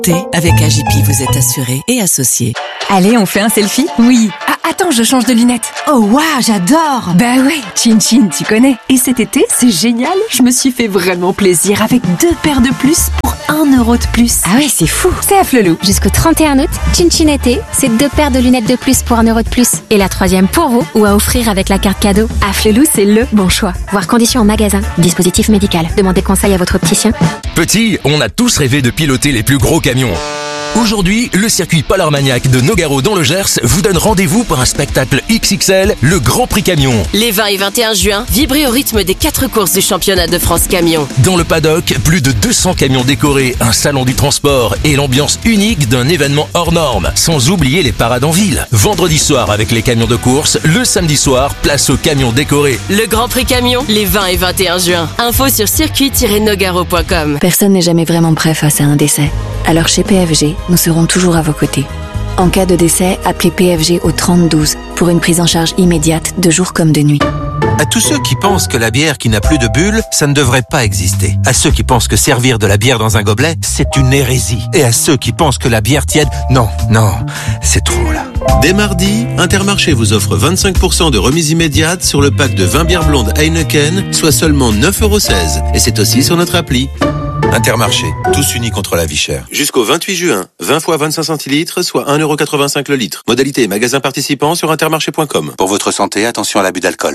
Avec AJP, vous êtes assuré et associé. Allez, on fait un selfie? Oui. Ah, attends, je change de lunettes. Oh, waouh, j'adore. Bah ouais, Chin Chin, tu connais. Et cet été, c'est génial. Je me suis fait vraiment plaisir avec 2 paires de plus pour 1 euro de plus. Ah ouais, c'est fou. C'est à Flelou. Jusqu'au 31 août, Chin Chin été, c'est 2 paires de lunettes de plus pour 1 euro de plus. Et la 3e pour vous ou à offrir avec la carte cadeau. À Flelou, c'est le bon choix. Voir conditions en magasin. Dispositif médical. Demandez conseil à votre opticien. Petit, on a tous rêvé de piloter les plus gros camions. Aujourd'hui, le circuit Paul Armagnac de Nogaro dans le Gers vous donne rendez-vous pour un spectacle XXL, le Grand Prix Camion. Les 20 et 21 juin, vibrez au rythme des 4 courses du championnat de France Camion. Dans le paddock, plus de 200 camions décorés, un salon du transport et l'ambiance unique d'un événement hors norme. Sans oublier les parades en ville. Vendredi soir avec les camions de course, le samedi soir, place aux camions décorés. Le Grand Prix Camion, les 20 et 21 juin. Info sur circuit-nogaro.com. Personne n'est jamais vraiment prêt face à un décès. Alors chez PFG, nous serons toujours à vos côtés. En cas de décès, appelez PFG au 3012 pour une prise en charge immédiate de jour comme de nuit. À tous ceux qui pensent que la bière qui n'a plus de bulles, ça ne devrait pas exister. À ceux qui pensent que servir de la bière dans un gobelet, c'est une hérésie. Et à ceux qui pensent que la bière tiède, non, c'est trop là. Dès mardi, Intermarché vous offre 25% de remise immédiate sur le pack de 20 bières blondes Heineken, soit seulement 9,16 €. Et c'est aussi sur notre appli. Intermarché, tous unis contre la vie chère. Jusqu'au 28 juin, 20 fois 25 centilitres, soit 1,85 € le litre. Modalité et magasin participant sur intermarché.com. Pour votre santé, attention à l'abus d'alcool.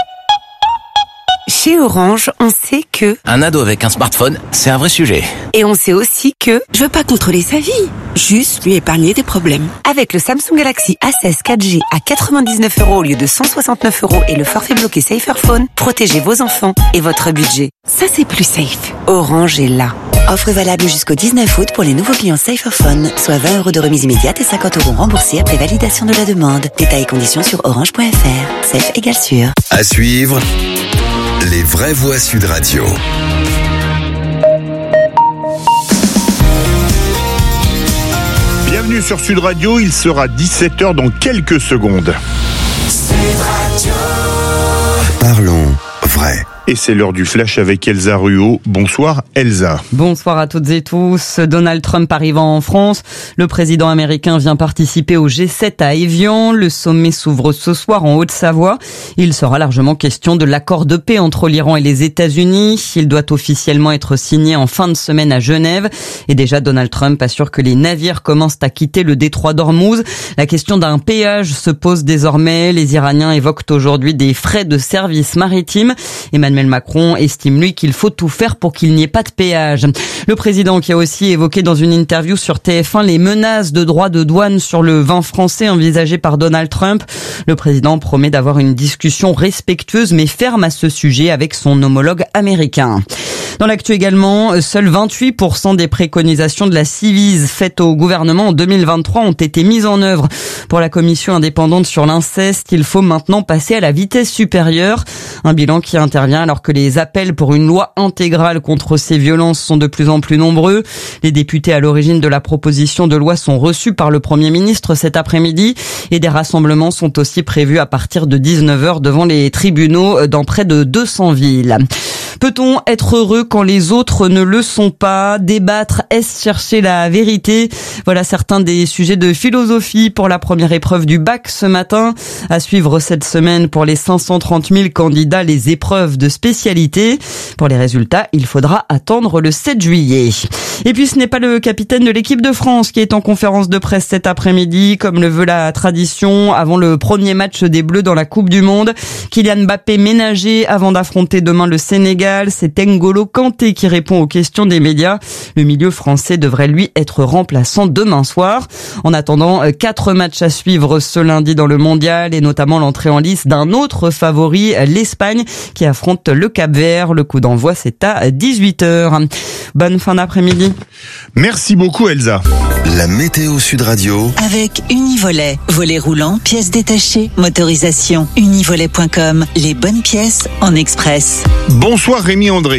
Chez Orange, on sait que... Un ado avec un smartphone, c'est un vrai sujet. Et on sait aussi que... Je veux pas contrôler sa vie, juste lui épargner des problèmes. Avec le Samsung Galaxy A16 4G à 99 € au lieu de 169 € et le forfait bloqué Saferphone, protégez vos enfants et votre budget. Ça, c'est plus safe. Orange est là. Offre valable jusqu'au 19 août pour les nouveaux clients Saferphone, soit 20 € de remise immédiate et 50 € remboursés après validation de la demande. Détails et conditions sur orange.fr. Safe égale sûr. À suivre, les vraies voix Sud Radio. Bienvenue sur Sud Radio, il sera 17h dans quelques secondes. Sud Radio. Parlons vrai. Et c'est l'heure du flash avec Elsa Ruot. Bonsoir Elsa. Bonsoir à toutes et tous. Donald Trump arrivant en France. Le président américain vient participer au G7 à Évian. Le sommet s'ouvre ce soir en Haute-Savoie. Il sera largement question de l'accord de paix entre l'Iran et les États-Unis. Il doit officiellement être signé en fin de semaine à Genève. Et déjà, Donald Trump assure que les navires commencent à quitter le détroit d'Ormuz. La question d'un péage se pose désormais. Les Iraniens évoquent aujourd'hui des frais de service maritime. Emmanuel Macron estime, lui, qu'il faut tout faire pour qu'il n'y ait pas de péage. Le président qui a aussi évoqué dans une interview sur TF1 les menaces de droits de douane sur le vin français envisagées par Donald Trump. Le président promet d'avoir une discussion respectueuse mais ferme à ce sujet avec son homologue américain. Dans l'actu également, seuls 28% des préconisations de la Ciivise faites au gouvernement en 2023 ont été mises en œuvre. Pour la commission indépendante sur l'inceste, il faut maintenant passer à la vitesse supérieure. Un bilan qui intervient alors que les appels pour une loi intégrale contre ces violences sont de plus en plus nombreux. Les députés à l'origine de la proposition de loi sont reçus par le Premier ministre cet après-midi et des rassemblements sont aussi prévus à partir de 19h devant les tribunaux dans près de 200 villes. Peut-on être heureux quand les autres ne le sont pas? Débattre, est-ce chercher la vérité? Voilà certains des sujets de philosophie pour la première épreuve du bac ce matin. À suivre cette semaine pour les 530 000 candidats, les épreuves de spécialité. Pour les résultats, il faudra attendre le 7 juillet. Et puis ce n'est pas le capitaine de l'équipe de France qui est en conférence de presse cet après-midi, comme le veut la tradition, avant le premier match des Bleus dans la Coupe du Monde. Kylian Mbappé ménagé avant d'affronter demain le Sénégal. C'est N'Golo Kanté qui répond aux questions des médias. Le milieu français devrait lui être remplaçant demain soir. En attendant, 4 matchs à suivre ce lundi dans le mondial et notamment l'entrée en lice d'un autre favori, l'Espagne, qui affronte le Cap-Vert. Le coup d'envoi, c'est à 18h. Bonne fin d'après-midi. Merci beaucoup Elsa. La météo Sud Radio. Avec Univolet. Volet roulant, pièces détachées, motorisation. Univolet.com. Les bonnes pièces en express. Bonsoir Rémi André.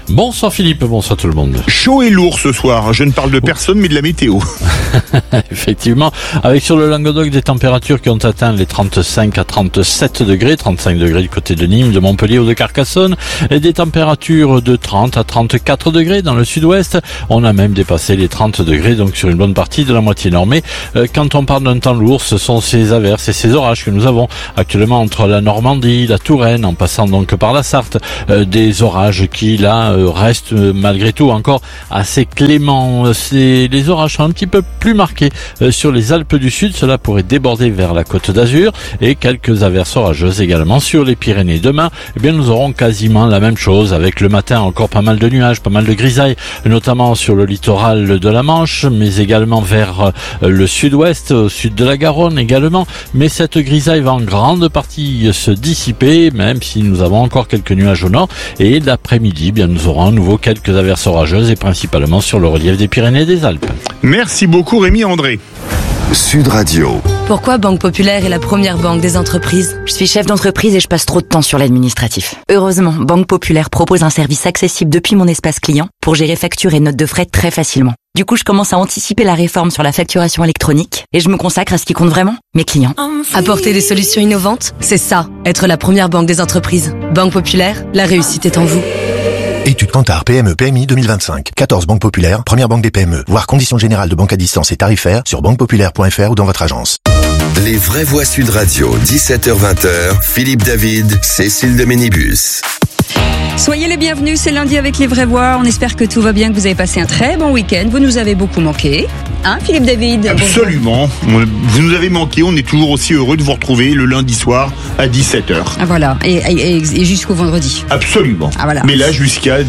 Bonsoir Philippe, bonsoir tout le monde. Chaud et lourd ce soir, je ne parle de personne mais de la météo. Effectivement, avec sur le Languedoc des températures qui ont atteint les 35 à 37 degrés, 35 degrés du côté de Nîmes, de Montpellier ou de Carcassonne, et des températures de 30 à 34 degrés dans le sud-ouest. On a même dépassé les 30 degrés, donc sur une bonne partie de la moitié nord. Mais quand on parle d'un temps lourd, ce sont ces averses et ces orages que nous avons actuellement entre la Normandie, la Touraine, en passant donc par la Sarthe, des orages qui là restent malgré tout encore assez cléments. Les orages sont un petit peu plus marqués sur les Alpes du Sud, cela pourrait déborder vers la Côte d'Azur, et quelques averses orageuses également sur les Pyrénées. Demain, nous aurons quasiment la même chose, avec le matin encore pas mal de nuages, pas mal de grisailles, notamment sur le littoral de la Manche, mais également vers le sud-ouest, au sud de la Garonne également. Mais cette grisaille va en grande partie se dissiper, même si nous avons encore quelques nuages au nord. Et l'après-midi, nous aurons à nouveau quelques averses orageuses, et principalement sur le relief des Pyrénées et des Alpes. Merci beaucoup Rémi André. Sud Radio. Pourquoi Banque Populaire est la première banque des entreprises? Je suis chef d'entreprise et je passe trop de temps sur l'administratif. Heureusement, Banque Populaire propose un service accessible depuis mon espace client pour gérer factures et notes de frais très facilement. Du coup, je commence à anticiper la réforme sur la facturation électronique et je me consacre à ce qui compte vraiment, mes clients. Apporter des solutions innovantes, c'est ça, être la première banque des entreprises. Banque Populaire, la réussite est en vous. Étude Kantar PME PMI 2025. 14 banques populaires, première banque des PME. Voir conditions générales de banque à distance et tarifaires sur banquepopulaire.fr ou dans votre agence. Les vraies voix Sud Radio, 17h-20h, Philippe David, Cécile de Ménibus. Soyez les bienvenus, c'est lundi avec les vraies voix. On espère que tout va bien, que vous avez passé un très bon week-end. Vous nous avez beaucoup manqué. Hein, Philippe David? Absolument. Vous nous avez manqué. On est toujours aussi heureux de vous retrouver le lundi soir à 17h. Ah, voilà. Et jusqu'au vendredi. Absolument. Ah, voilà. Mais là, jusqu'à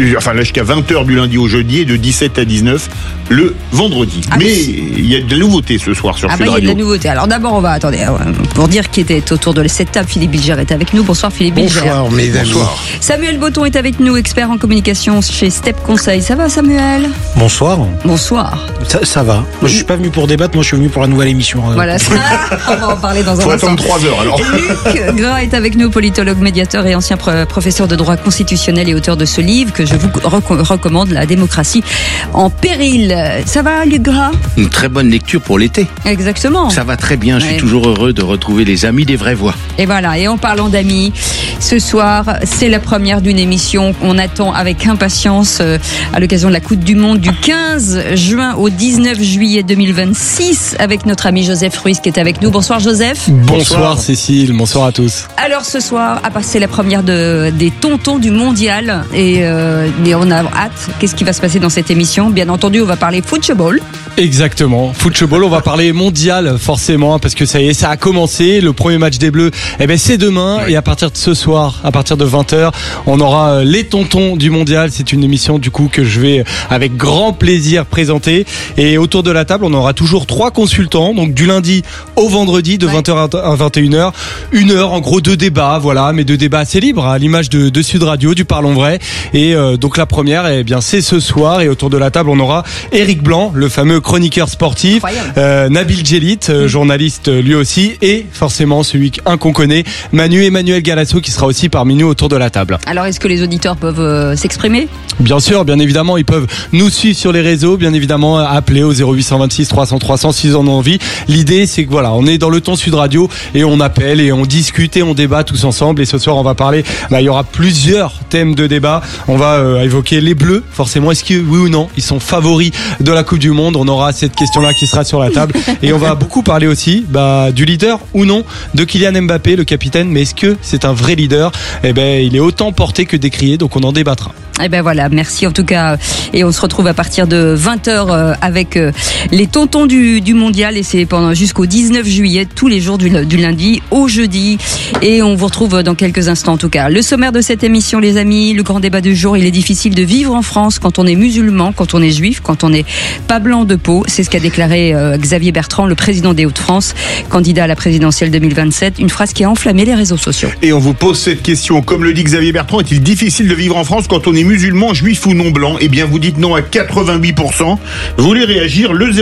20h du lundi au jeudi et de 17 à 19 le vendredi. Mais il y a de la nouveauté ce soir sur Sud Radio. Il y a de la nouveauté. Alors d'abord, on va attendre. Pour dire qui était autour de cette table, Philippe Bilger est avec nous. Bonsoir Philippe Bilger. Bonsoir mes amis. Bonsoir. Samuel Botton est avec nous, expert en communication chez Step Conseil. Ça va Samuel? Bonsoir. Bonsoir. Ça va. Moi, je suis pas venu pour débattre, moi je suis venu pour la nouvelle émission. Voilà, ça, on va en parler dans un instant. Faut attendre 3 heures alors. Luc Gras est avec nous, politologue, médiateur et ancien professeur de droit constitutionnel et auteur de ce livre que je vous recommande, La démocratie en péril. Ça va Luc Gras? Une très bonne lecture pour l'été. Exactement. Ça va très bien, je suis toujours heureux de retrouver les amis des vraies voix. Et voilà, et en parlant d'amis, ce soir, c'est la première d'une émission qu'on attend avec impatience à l'occasion de la Coupe du Monde du 15 juin au 19 juillet 2026 avec notre ami Joseph Ruiz qui est avec nous. Bonsoir Joseph. Bonsoir Cécile, bonsoir à tous. Alors ce soir, c'est la première des tontons du mondial et on a hâte. Qu'est-ce qui va se passer dans cette émission? Bien entendu, on va parler football. Exactement, football, on va parler mondial forcément parce que ça y est, ça a commencé. Le premier match des Bleus, c'est demain et à partir de ce soir, à partir de 20h, on aura les tontons du mondial. C'est une émission du coup que je vais avec grand plaisir présenter et autour de la table, on aura toujours 3 consultants, donc du lundi au vendredi de 20h à 21h, 1 heure en gros de débat, voilà, mais de débats assez libres à l'image de Sud Radio, du Parlons Vrai. Et donc la première, c'est ce soir et autour de la table, on aura Éric Blanc, le fameux chroniqueur sportif, Nabil Djellit, journaliste lui aussi, et forcément celui qu'on connaît, Emmanuel Galasso, qui sera aussi parmi nous autour de la table. Alors est-ce que les auditeurs peuvent s'exprimer? Bien sûr, bien évidemment, ils peuvent nous suivre sur les réseaux, bien évidemment appeler au 0826 300 300 s'ils en ont envie. L'idée c'est que voilà, on est dans le temps Sud Radio et on appelle et on discute et on débat tous ensemble. Et ce soir on va parler, il y aura plusieurs thèmes de débat. On va évoquer les Bleus, forcément, est-ce que oui ou non ils sont favoris de la Coupe du Monde? On aura cette question-là qui sera sur la table. Et on va beaucoup parler aussi du leader ou non de Kylian Mbappé, le capitaine. Mais est-ce que c'est un vrai leader? Il est autant porté que décrié, donc on en débattra. Et voilà, merci en tout cas. Et on se retrouve à partir de 20h avec les tontons du mondial. Et c'est jusqu'au 19 juillet, tous les jours du lundi au jeudi. Et on vous retrouve dans quelques instants en tout cas. Le sommaire de cette émission, les amis, le grand débat du jour. Il est difficile de vivre en France quand on est musulman, quand on est juif, quand on n'est pas blanc de peau. C'est ce qu'a déclaré Xavier Bertrand, le président des Hauts-de-France, candidat à la présidentielle 2027. Une phrase qui a enflammé les réseaux sociaux. Et on vous pose cette question. Comme le dit Xavier Bertrand, est-il difficile de vivre en France quand on est musulman, juif ou non blanc? Eh bien, vous dites non à 88%. Vous voulez réagir? Le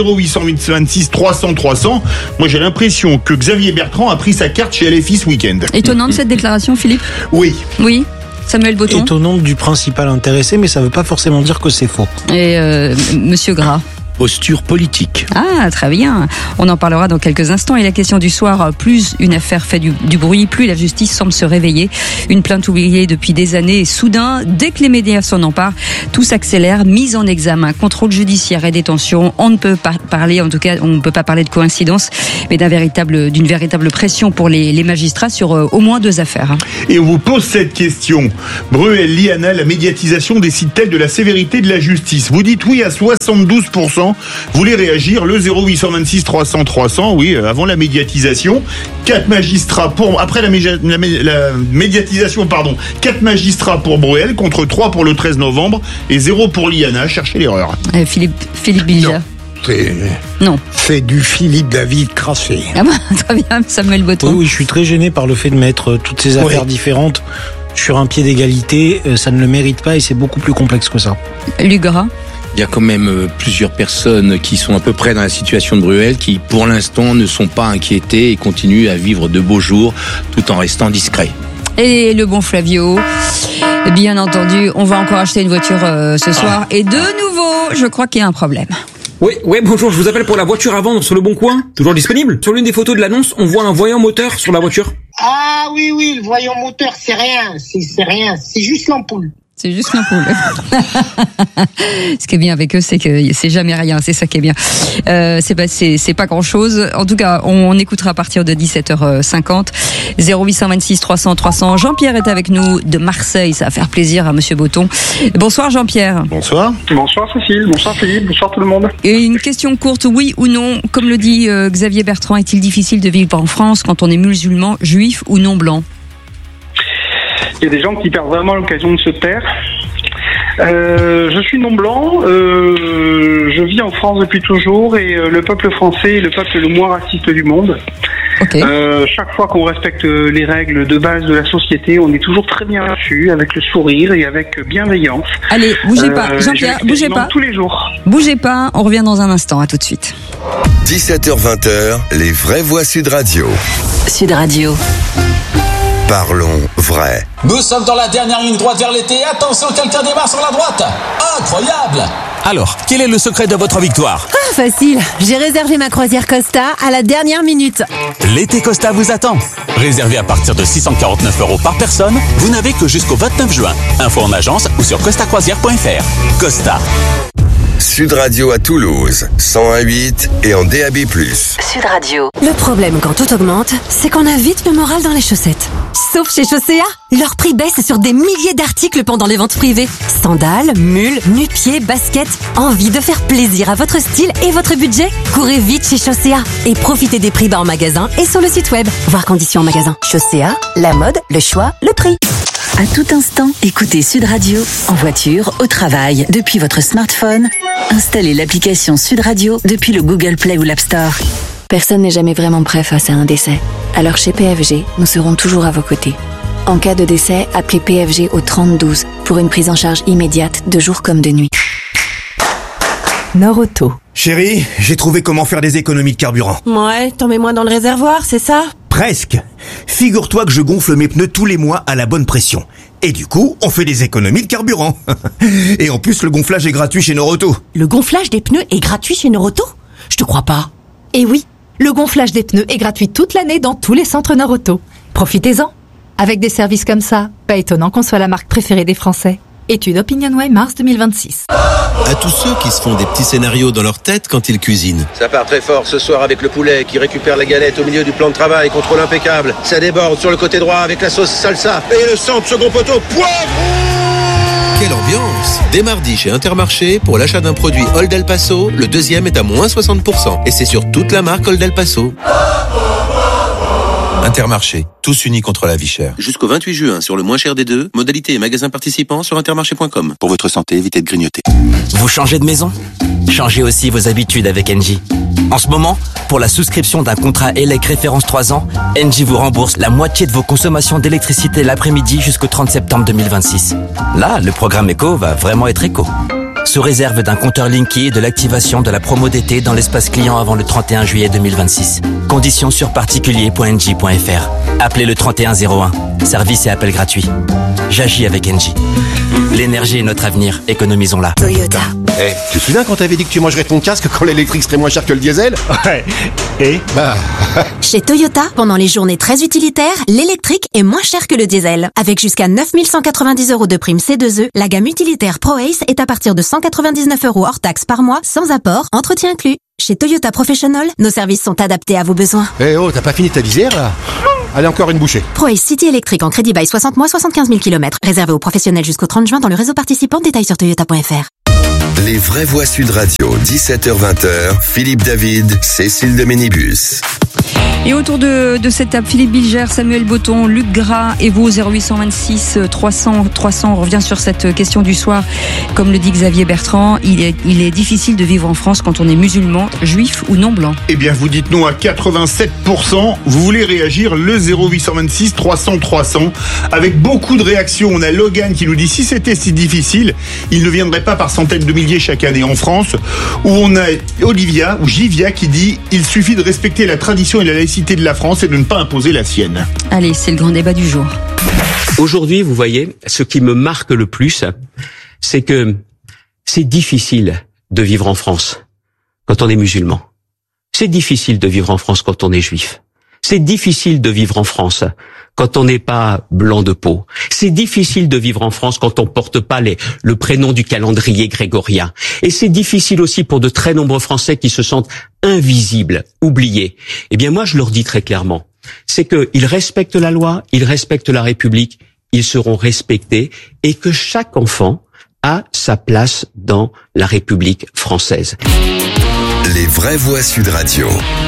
0826 300 300. Moi, j'ai l'impression que Xavier Bertrand a pris sa carte chez LFI ce week-end. Étonnante cette déclaration, Philippe? Oui. Oui. Samuel Botton. Étonnant du principal intéressé, mais ça ne veut pas forcément dire que c'est faux. Et Monsieur Gras. Posture politique. Ah, très bien. On en parlera dans quelques instants. Et la question du soir, plus une affaire fait du bruit, plus la justice semble se réveiller. Une plainte oubliée depuis des années et soudain, dès que les médias s'en emparent, tout s'accélère. Mise en examen, contrôle judiciaire et détention. On ne peut pas parler, en tout cas, on ne peut pas parler de coïncidence, mais d'une véritable pression pour les magistrats sur au moins 2 affaires. Et on vous pose cette question. Bruel, Liana, la médiatisation décide-t-elle de la sévérité de la justice? Vous dites oui à 72%. Vous voulez réagir, le 0826 300 300, oui, avant la médiatisation, 4 magistrats après la médiatisation, 4 magistrats pour Bruel, contre 3 pour le 13 novembre, et 0 pour Liana, cherchez l'erreur. Philippe Bilger. Non. C'est du Philippe David crassé. Ah bon, très bien, Samuel Botton. Oui, je suis très gêné par le fait de mettre toutes ces affaires différentes sur un pied d'égalité. Ça ne le mérite pas et c'est beaucoup plus complexe que ça. Luc Gras. Il y a quand même plusieurs personnes qui sont à peu près dans la situation de Bruel qui, pour l'instant, ne sont pas inquiétées et continuent à vivre de beaux jours tout en restant discrets. Et le bon Flavio, bien entendu, on va encore acheter une voiture ce soir. Et de nouveau, je crois qu'il y a un problème. Oui, bonjour, je vous appelle pour la voiture à vendre sur Le Bon Coin. Toujours disponible? Sur l'une des photos de l'annonce, on voit un voyant moteur sur la voiture. Ah oui, le voyant moteur, c'est rien, c'est juste l'ampoule. C'est juste l'ampoule. Ce qui est bien avec eux, c'est que c'est jamais rien. C'est ça qui est bien. C'est pas grand chose. En tout cas, on écoutera à partir de 17h50. 0826 300 300. Jean-Pierre est avec nous de Marseille. Ça va faire plaisir à Monsieur Botton. Bonsoir Jean-Pierre. Bonsoir. Bonsoir Cécile. Bonsoir Philippe. Bonsoir tout le monde. Et une question courte, oui ou non. Comme le dit Xavier Bertrand, est-il difficile de vivre en France quand on est musulman, juif ou non blanc? Il y a des gens qui perdent vraiment l'occasion de se taire. Je suis non blanc, je vis en France depuis toujours et le peuple français est le peuple le moins raciste du monde. Okay. Chaque fois qu'on respecte les règles de base de la société, on est toujours très bien reçu, avec le sourire et avec bienveillance. Allez, bougez pas, Jean-Pierre, bougez pas. Tous les jours. Bougez pas, on revient dans un instant, à tout de suite. 17h-20h, les vraies voix Sud Radio. Sud Radio. Parlons vrai. Nous sommes dans la dernière ligne droite vers l'été. Attention, quelqu'un démarre sur la droite. Incroyable! Alors, quel est le secret de votre victoire? Ah, facile. J'ai réservé ma croisière Costa à la dernière minute. L'été Costa vous attend. Réservé à partir de 649 € par personne, vous n'avez que jusqu'au 29 juin. Info en agence ou sur costacroisière.fr. Costa. Sud Radio à Toulouse, 101.8 et en DAB+. Sud Radio. Le problème quand tout augmente, c'est qu'on a vite le moral dans les chaussettes. Sauf chez Chaussea, leur prix baisse sur des milliers d'articles pendant les ventes privées. Sandales, mules, nu-pieds, baskets. Envie de faire plaisir à votre style et votre budget? Courez vite chez Chaussea et profitez des prix bas en magasin et sur le site web. Voir conditions en magasin. Chaussea, la mode, le choix, le prix. À tout instant, écoutez Sud Radio en voiture, au travail, depuis votre smartphone. Installez l'application Sud Radio depuis le Google Play ou l'App Store. Personne n'est jamais vraiment prêt face à un décès. Alors chez PFG, nous serons toujours à vos côtés. En cas de décès, appelez PFG au 3012 pour une prise en charge immédiate de jour comme de nuit. Nord-Auto. Chérie, j'ai trouvé comment faire des économies de carburant. Ouais, t'en mets moins dans le réservoir, c'est ça? Presque. Figure-toi que je gonfle mes pneus tous les mois à la bonne pression. Et du coup, on fait des économies de carburant. Et en plus, le gonflage est gratuit chez Nord-Auto. Le gonflage des pneus est gratuit chez Nord-Auto? Je te crois pas. Et oui, le gonflage des pneus est gratuit toute l'année dans tous les centres Nord-Auto. Profitez-en. Avec des services comme ça, pas étonnant qu'on soit la marque préférée des Français. Étude OpinionWay mars 2026. À tous ceux qui se font des petits scénarios dans leur tête quand ils cuisinent. Ça part très fort ce soir avec le poulet qui récupère la galette au milieu du plan de travail, contrôle impeccable. Ça déborde sur le côté droit avec la sauce salsa et le centre second poteau poivre. Quelle ambiance! Dès mardi chez Intermarché, pour l'achat d'un produit Old El Paso, le deuxième est à moins 60%. Et c'est sur toute la marque Old El Paso. Intermarché, tous unis contre la vie chère. Jusqu'au 28 juin sur le moins cher des deux, modalités et magasins participants sur intermarché.com. Pour votre santé, évitez de grignoter. Vous changez de maison? Changez aussi vos habitudes avec Engie. En ce moment, pour la souscription d'un contrat ELEC référence 3 ans, Engie vous rembourse la moitié de vos consommations d'électricité l'après-midi jusqu'au 30 septembre 2026. Là, le programme éco va vraiment être éco. sous réserve d'un compteur Linky et de l'activation de la promo d'été dans l'espace client avant le 31 juillet 2026. Conditions sur particulier.engie.fr. Appelez le 3101. Service et appel gratuit. J'agis avec Engie. L'énergie est notre avenir, économisons-la. Toyota. Tu te souviens quand t'avais dit que tu mangerais ton casque quand l'électrique serait moins cher que le diesel? Ouais. Et Chez Toyota, pendant les journées très utilitaires, l'électrique est moins cher que le diesel. Avec jusqu'à 9 190 € de prime C2E, la gamme utilitaire ProAce est à partir de 199 € hors taxe par mois, sans apport, entretien inclus. Chez Toyota Professional, nos services sont adaptés à vos besoins. T'as pas fini ta visière là? Allez, encore une bouchée. ProAce City électrique en crédit bail 60 mois, 75 000 km. Réservé aux professionnels jusqu'au 30 juin dans le réseau participant. Détails sur toyota.fr. Les vraies voix Sud Radio, 17h-20h, Philippe David, Cécile de Ménibus. Et autour de cette table, Philippe Bilger, Samuel Botton, Luc Gras et vous, 0826 300 300. On revient sur cette question du soir. Comme le dit Xavier Bertrand, il est difficile de vivre en France quand on est musulman, juif ou non blanc. Eh bien, vous dites non à 87%. Vous voulez réagir, le 0826 300 300. Avec beaucoup de réactions. On a Logan qui nous dit si c'était si difficile, il ne viendrait pas par centaines de milliers chaque année en France. Ou on a Givia qui dit il suffit de respecter la tradition et la laïcité de la France et de ne pas imposer la sienne. Allez, c'est le grand débat du jour. Aujourd'hui, vous voyez, ce qui me marque le plus, c'est que c'est difficile de vivre en France quand on est musulman. C'est difficile de vivre en France quand on est juif. C'est difficile de vivre en France quand on n'est pas blanc de peau. C'est difficile de vivre en France quand on porte pas le prénom du calendrier grégorien. Et c'est difficile aussi pour de très nombreux Français qui se sentent invisibles, oubliés. Eh bien, moi, je leur dis très clairement, c'est qu'ils respectent la loi, ils respectent la République, ils seront respectés et que chaque enfant a sa place dans la République française. Les vraies voix Sud Radio.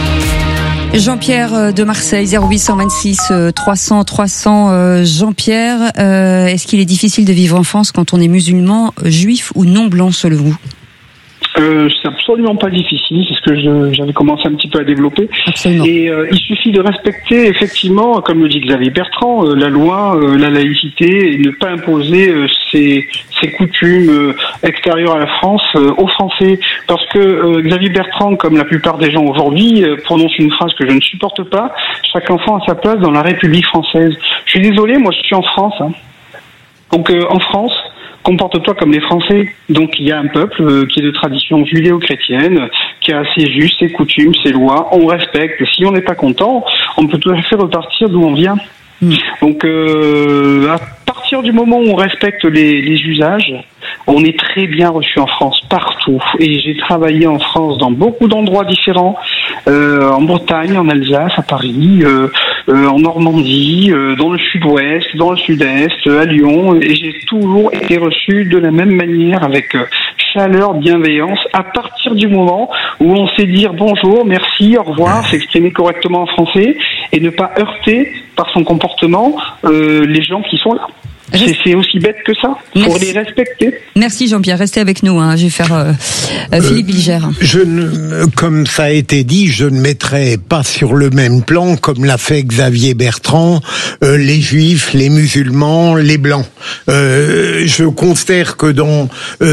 Jean-Pierre de Marseille, 0826 300 300. Jean-Pierre, est-ce qu'il est difficile de vivre en France quand on est musulman, juif ou non blanc selon vous? C'est absolument pas difficile, c'est ce que j'avais commencé un petit peu à développer. Absolument. Et il suffit de respecter effectivement, comme le dit Xavier Bertrand, la loi, la laïcité, et ne pas imposer ses coutumes extérieures à la France aux Français. Parce que Xavier Bertrand, comme la plupart des gens aujourd'hui, prononce une phrase que je ne supporte pas: chaque enfant a sa place dans la République française. Je suis désolé, moi je suis en France. Donc en France, comporte-toi comme les Français. Donc il y a un peuple qui est de tradition judéo-chrétienne, qui a ses us, ses coutumes, ses lois. On respecte. Si on n'est pas content, on peut tout à fait repartir d'où on vient. Donc à partir du moment où on respecte les usages, on est très bien reçu en France, partout. Et j'ai travaillé en France dans beaucoup d'endroits différents, en Bretagne, en Alsace, à Paris, en Normandie, dans le sud-ouest, dans le sud-est, à Lyon. Et j'ai toujours été reçu de la même manière, avec chaleur, bienveillance, à partir du moment où on sait dire bonjour, merci, au revoir, s'exprimer correctement en français et ne pas heurter par son comportement les gens qui sont là. C'est aussi bête que ça. Pour les respecter. Merci Jean-Pierre, restez avec nous. Je vais faire Philippe Bilger. Comme ça a été dit, je ne mettrai pas sur le même plan, comme l'a fait Xavier Bertrand, les juifs, les musulmans, les blancs. Je considère que dans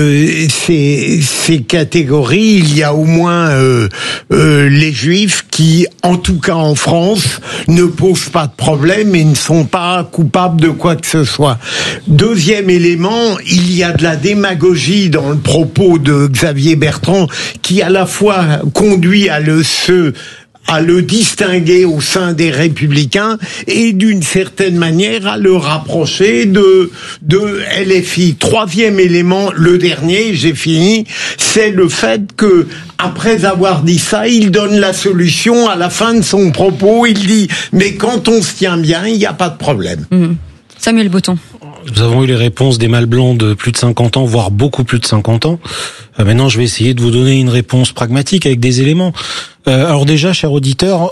ces catégories, il y a au moins les juifs qui, en tout cas en France, ne posent pas de problème et ne sont pas coupables de quoi que ce soit. Deuxième élément, il y a de la démagogie dans le propos de Xavier Bertrand qui à la fois conduit à le distinguer au sein des Républicains et d'une certaine manière à le rapprocher de LFI. Troisième élément, le dernier, j'ai fini, c'est le fait que après avoir dit ça, il donne la solution à la fin de son propos. Il dit mais quand on se tient bien, il n'y a pas de problème. Samuel Botton. Nous avons eu les réponses des mâles blancs de plus de 50 ans, voire beaucoup plus de 50 ans. Maintenant, je vais essayer de vous donner une réponse pragmatique avec des éléments. Alors déjà, cher auditeur,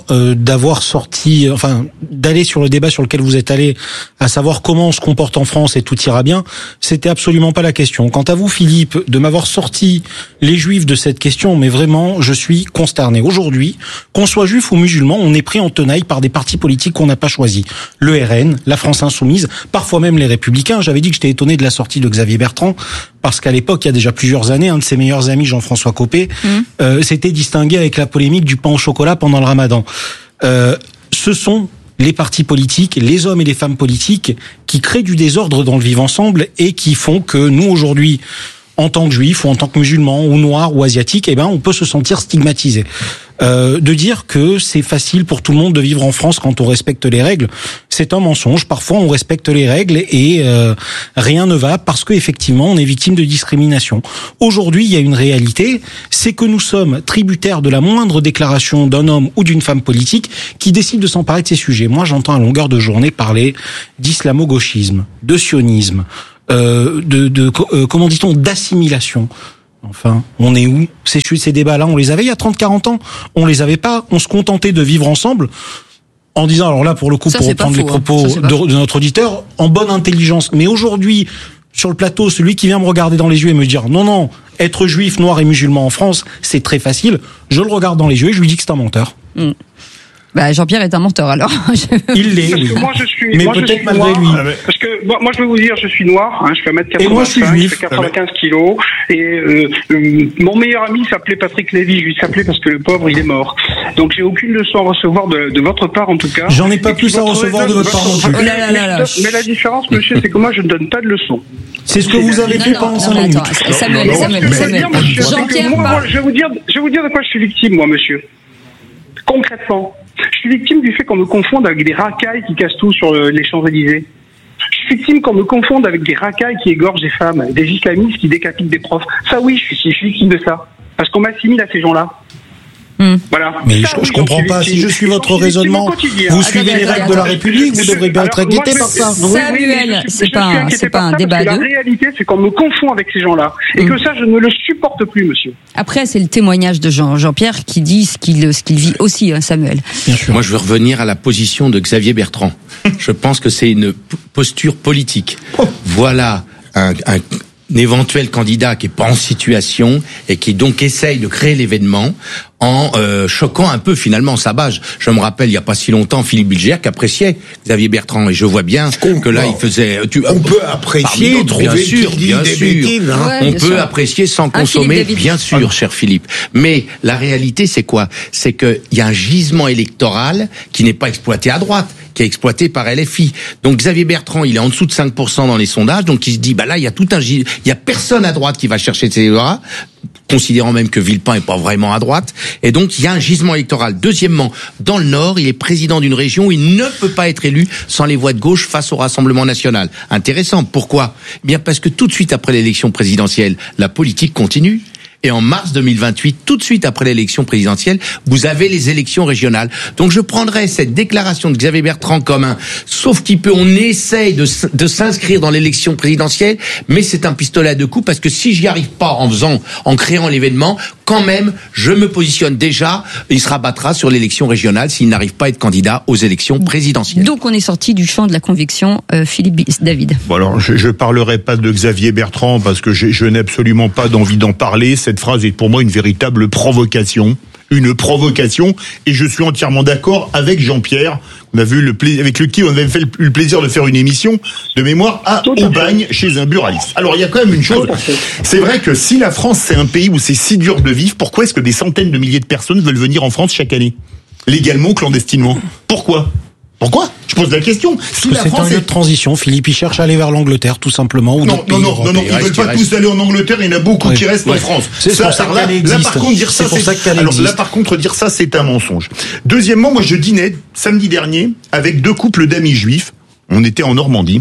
d'aller sur le débat sur lequel vous êtes allé, à savoir comment on se comporte en France et tout ira bien, c'était absolument pas la question. Quant à vous, Philippe, de m'avoir sorti les juifs de cette question, mais vraiment, je suis consterné. Aujourd'hui, qu'on soit juif ou musulman, on est pris en tenaille par des partis politiques qu'on n'a pas choisis. Le RN, la France Insoumise, parfois même les Républicains. J'avais dit que j'étais étonné de la sortie de Xavier Bertrand, parce qu'à l'époque, il y a déjà plusieurs années, un de ses meilleurs amis, Jean-François Copé, s'était distingué avec la polémique du pain au chocolat pendant le Ramadan. Ce sont les partis politiques, les hommes et les femmes politiques qui créent du désordre dans le vivre ensemble et qui font que nous, aujourd'hui, en tant que juifs ou en tant que musulmans ou noirs ou asiatiques, on peut se sentir stigmatisé. De dire que c'est facile pour tout le monde de vivre en France quand on respecte les règles, c'est un mensonge. Parfois, on respecte les règles et rien ne va parce que effectivement, on est victime de discrimination. Aujourd'hui, il y a une réalité, c'est que nous sommes tributaires de la moindre déclaration d'un homme ou d'une femme politique qui décide de s'emparer de ces sujets. Moi, j'entends à longueur de journée parler d'islamo-gauchisme, de sionisme, comment dit-on, d'assimilation. Enfin, on est où? Ces débats-là, on les avait il y a 30-40 ans. On les avait pas. On se contentait de vivre ensemble en disant, alors là, pour le coup, pour reprendre les propos de notre auditeur, en bonne intelligence. Mais aujourd'hui, sur le plateau, celui qui vient me regarder dans les yeux et me dire, non, être juif, noir et musulman en France, c'est très facile. Je le regarde dans les yeux et je lui dis que c'est un menteur. Jean-Pierre est un menteur, alors. Il l'est, oui. Mais peut-être malgré lui. Parce que moi, je vais vous dire, je suis noir, je fais 1m85, et moi, je suis juif. Je fais 95 kilos, et mon meilleur ami s'appelait Patrick Lévy, je lui s'appelais parce que le pauvre, il est mort. Donc j'ai aucune leçon à recevoir de votre part, en tout cas. J'en ai pas plus à recevoir de votre part non plus. Mais la différence, monsieur, c'est que moi, je ne donne pas de leçons. C'est ce que vous avez fait pendant 5 minutes. Samuel. Jean-Pierre, je vais vous dire de quoi je suis victime, moi, monsieur. Concrètement, je suis victime du fait qu'on me confonde avec des racailles qui cassent tout sur les Champs-Élysées. Je suis victime qu'on me confonde avec des racailles qui égorgent des femmes, des islamistes qui décapitent des profs. Ça oui, je suis victime de ça. Parce qu'on m'assimile à ces gens-là. Voilà. Mais je comprends pas. Si je suis votre raisonnement, vous suivez les règles de la République, vous devrez bien être inquiété par ça. Samuel, c'est pas un débat. La réalité, c'est qu'on me confond avec ces gens-là. Et que ça, je ne le supporte plus, monsieur. Après, c'est le témoignage de Jean-Pierre qui dit ce qu'il vit aussi, Samuel. Bien sûr. Moi, je veux revenir à la position de Xavier Bertrand. Je pense que c'est une posture politique. Voilà un éventuel candidat qui est pas en situation et qui donc essaye de créer l'événement en choquant un peu finalement sa base. Je me rappelle il y a pas si longtemps Philippe Bilger qui appréciait Xavier Bertrand et je vois bien que là il faisait on peut apprécier, trouver bien sûr, bêtises, hein. On peut apprécier sans consommer, bien sûr, cher Philippe. Mais la réalité c'est quoi? C'est que il y a un gisement électoral qui n'est pas exploité à droite, qui est exploité par LFI. Donc Xavier Bertrand, il est en dessous de 5% dans les sondages, donc il se dit là il y a il y a personne à droite qui va chercher ces électorats, considérant même que Villepin est pas vraiment à droite, et donc il y a un gisement électoral. Deuxièmement, dans le Nord, il est président d'une région où il ne peut pas être élu sans les voix de gauche face au Rassemblement national. Intéressant. Pourquoi? Bien parce que tout de suite après l'élection présidentielle, la politique continue. Et en mars 2028, tout de suite après l'élection présidentielle, vous avez les élections régionales. Donc je prendrais cette déclaration de Xavier Bertrand comme sauf qu'il peut, on essaye de s'inscrire dans l'élection présidentielle, mais c'est un pistolet à deux coups parce que si j'y arrive pas en créant l'événement, quand même, je me positionne déjà, il se rabattra sur l'élection régionale s'il n'arrive pas à être candidat aux élections présidentielles. Donc on est sorti du champ de la conviction, Philippe David. Bon alors, je parlerai pas de Xavier Bertrand parce que je n'ai absolument pas d'envie d'en parler. Cette phrase est pour moi une véritable provocation. Une provocation, et je suis entièrement d'accord avec Jean-Pierre. On a vu avec qui on avait eu le plaisir de faire une émission de mémoire à Aubagne chez un buraliste. Alors il y a quand même une chose, c'est vrai que si la France c'est un pays où c'est si dur de vivre, pourquoi est-ce que des centaines de milliers de personnes veulent venir en France chaque année, légalement ou clandestinement? Pourquoi Je pose la question. Si c'est un lieu de transition, Philippe, il cherche à aller vers l'Angleterre, tout simplement. Ou non, ils veulent pas tous aller en Angleterre, il y en a beaucoup qui restent en France. C'est pour ça qu'elle existe. Là, par contre, dire ça, là, par contre, dire ça, c'est un mensonge. Deuxièmement, moi, je dînais samedi dernier avec 2 couples d'amis juifs. On était en Normandie.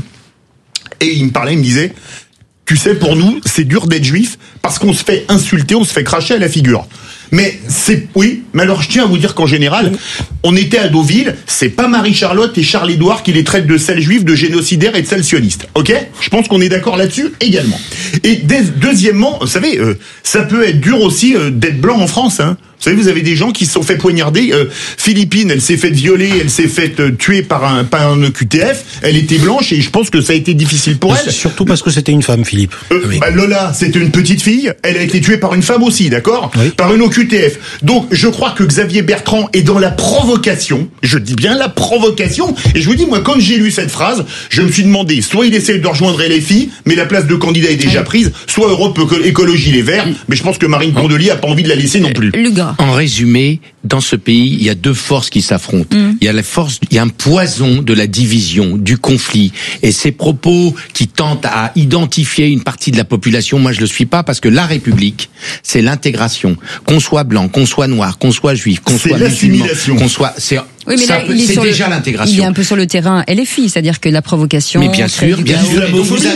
Et ils me parlaient, ils me disaient, tu sais, pour nous, c'est dur d'être juif parce qu'on se fait insulter, on se fait cracher à la figure. Mais mais alors je tiens à vous dire qu'en général, on était à Deauville, c'est pas Marie-Charlotte et Charles-Édouard qui les traitent de sales juifs, de génocidaires et de sales sionistes. Ok? Je pense qu'on est d'accord là-dessus également. Et deuxièmement, vous savez, ça peut être dur aussi d'être blanc en France, hein. Vous savez, vous avez des gens qui se sont fait poignarder. Philippine, elle s'est faite violer, elle s'est faite tuer par un QTF. Elle était blanche et je pense que ça a été difficile pour elle. Surtout parce que c'était une femme, Philippe. Lola, c'était une petite fille. Elle a été tuée par une femme aussi, d'accord ? Oui. Par une OQTF. Donc, je crois que Xavier Bertrand est dans la provocation. Je dis bien la provocation. Et je vous dis, moi, quand j'ai lu cette phrase, je me suis demandé, soit il essaie de rejoindre LFI, mais la place de candidat est déjà prise, soit Europe Écologie Les Verts. Mais je pense que Marine Cordelier a pas envie de la laisser non plus. En résumé, dans ce pays, il y a deux forces qui s'affrontent. Il y a un poison de la division, du conflit. Et ces propos qui tentent à identifier une partie de la population, moi je le suis pas, parce que la République, c'est l'intégration. Qu'on soit blanc, qu'on soit noir, qu'on soit juif, qu'on soit musulman, qu'on soit... Oui, mais là, c'est déjà l'intégration. Il est un peu sur le terrain LFI, c'est-à-dire que la provocation. Mais bien sûr, vous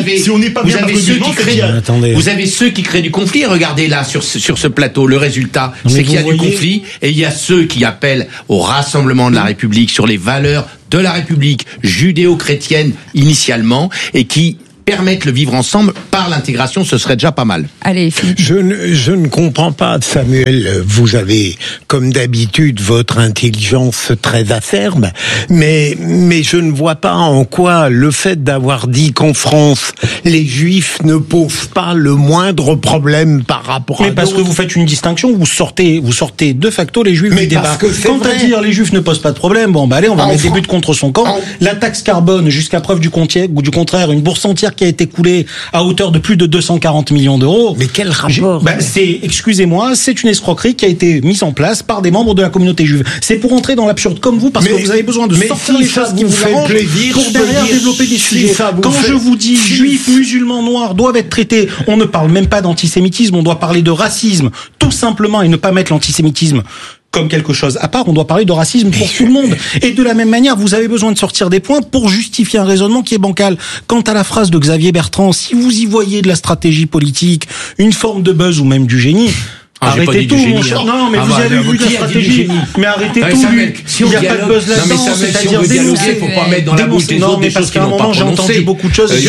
avez ceux qui créent du conflit. Regardez là sur ce plateau, le résultat, c'est qu'il y a du conflit, et il y a ceux qui appellent au rassemblement de la République sur les valeurs de la République judéo-chrétienne initialement, et qui permettre le vivre ensemble par l'intégration, ce serait déjà pas mal. Allez, Philippe. Je ne comprends pas, Samuel. Vous avez, comme d'habitude, votre intelligence très acerbe, mais je ne vois pas en quoi le fait d'avoir dit qu'en France, les Juifs ne posent pas le moindre problème par rapport à d'autres. Mais parce que vous faites une distinction, vous sortez de facto les Juifs du débat. Quant à dire les Juifs ne posent pas de problème, bon, allez, on va mettre des buts contre son camp. La taxe carbone, jusqu'à preuve du contraire, une bourse entière qui a été coulée à hauteur de plus de 240 millions d'euros. Mais quel rapport? Excusez-moi, c'est une escroquerie qui a été mise en place par des membres de la communauté juive. C'est pour entrer dans l'absurde comme vous, parce que vous avez besoin de sortir les choses qui vous arrangent pour derrière développer des sujets. Quand je vous dis juifs, musulmans, noirs doivent être traités, on ne parle même pas d'antisémitisme, on doit parler de racisme, tout simplement, et ne pas mettre l'antisémitisme comme quelque chose à part, on doit parler de racisme pour tout le monde. Et de la même manière, vous avez besoin de sortir des points pour justifier un raisonnement qui est bancal. Quant à la phrase de Xavier Bertrand, si vous y voyez de la stratégie politique, une forme de buzz ou même du génie, arrêtez tout, mon cher. Non, mais vous avez vu de la stratégie. Mais arrêtez tout. Il n'y a pas de buzz là-dedans. C'est-à-dire dénoncer. Faut pas mettre dans la bouche des autres des choses qui n'ont pas prononcé. J'ai entendu beaucoup de choses.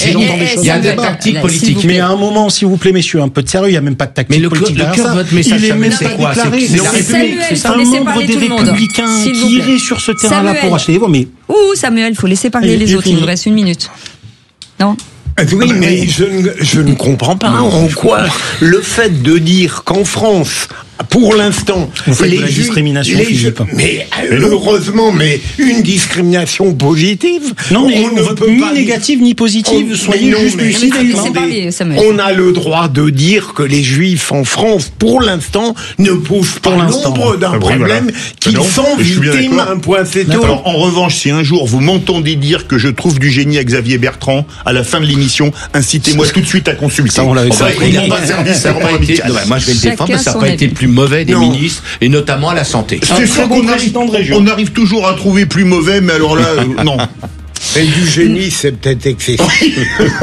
Il y a des tactiques politiques. Mais à un moment, s'il vous plaît, messieurs, un peu de sérieux. Il n'y a même pas de tactique politique. Mais le cœur de votre message, c'est quoi? C'est un membre des Républicains qui irait sur ce terrain-là pour acheter des voix. Mais Samuel, il faut laisser parler les autres. Il nous reste 1 minute. Non? Oui, mais je ne comprends pas en quoi le fait de dire qu'en France, pour l'instant, vous faites de la discrimination, Philippe. Mais heureusement, mais une discrimination positive. Non, mais on ne peut ni négative ni positive. Soyez juste lucides. On a le droit de dire que les Juifs en France, pour l'instant, ne posent pas l'ombre d'un problème qu'ils sont victimes à un point c'est tout. Alors, en revanche, si un jour vous m'entendez dire que je trouve du génie à Xavier Bertrand à la fin de l'émission, incitez-moi tout de suite à consulter. Ça, on l'avait moi, je vais le défendre, ça n'a pas été le plus mauvais des ministres, et notamment à la santé. C'est sûr qu'on arrive toujours à trouver plus mauvais, mais alors là, non. Et du génie, c'est peut-être excessif.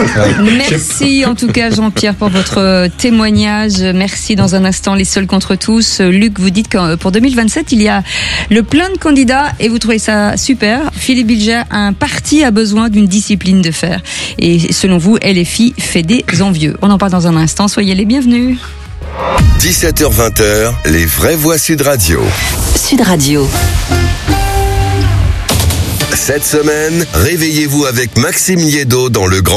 Merci en tout cas Jean-Pierre pour votre témoignage. Merci. Dans un instant, les seuls contre tous. Luc, vous dites que pour 2027, il y a le plein de candidats et vous trouvez ça super. Philippe Bilger, un parti a besoin d'une discipline de fer. Et selon vous, LFI fait des envieux. On en parle dans un instant. Soyez les bienvenus. 17h-20h, les vraies voix Sud Radio. Sud Radio. Cette semaine, réveillez-vous avec Maxime Liédo dans le grand